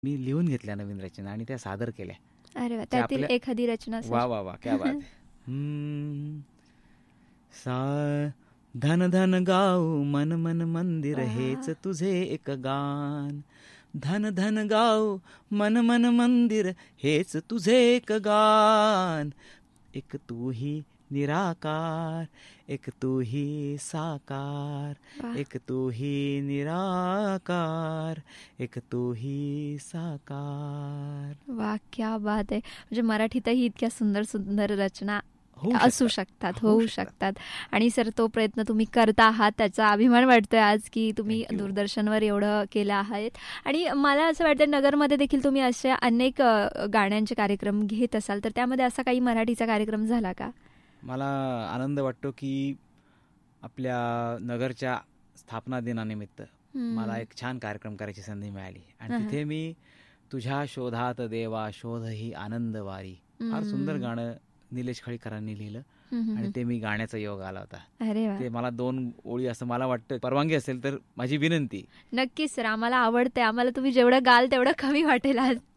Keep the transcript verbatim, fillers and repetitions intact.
मी लिहून घेतल्या नवीन रचना आणि त्या सादर केल्या. अरे वा, ते त्यातील आपल्या- एखादी रचना सर. वा वा वा क्या बात है. हम्म. सा धन धन गाऊ मन मन मंदिर वा. हेच तुझे एक गान. धन धन गाऊ मन मन मंदिर हेच तुझे एक गान. एक तू ही निराकार, एक तू ही साकार, वा. एक तू ही निराकार, एक तू ही साकार. वा, क्या बात आहे. म्हणजे मराठीतही इतक्या सुंदर सुंदर रचना होऊ असू शकतात. शकतात, होऊ होऊ शकतात. शकतात. आणि सर तो प्रयत्न तुम्ही करता आहात, त्याचा अभिमान वाटतोय आज की तुम्ही Thank you. दूरदर्शनवर एवढं केलं आहात. आणि मला असं वाटतं नगरमध्ये देखील तुम्ही असे अनेक अ, गाण्यांचे कार्यक्रम घेत असाल, तर त्यामध्ये असा काही मराठीचा कार्यक्रम झाला का? मला आनंद वाटतो की आपल्या नगरच्या स्थापना दिनानिमित्त हम्म. मला एक छान कार्यक्रम करायची संधी मिळाली आणि अहं. तिथे मी तुझ्या शोधात देवा शोध ही आनंद वारी फार सुंदर हम्म. गाणं निलेश खळीकरांनी लिहिलं हम्म, आणि हम्म. ते मी गाण्याचा योग आला होता. अरे वा, ते मला दोन ओळी असं मला वाटतं, परवानगी असेल तर माझी विनंती. नक्कीच सर, आम्हाला आवडतंय. आम्हाला तुम्ही जेवढं गाल तेवढं कमी वाटेल आज.